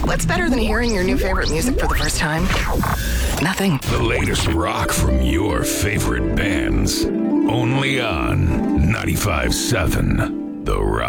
What's better than hearing your new favorite music for the first time? Nothing. The latest rock from your favorite bands. Only on 95.7 The Rock.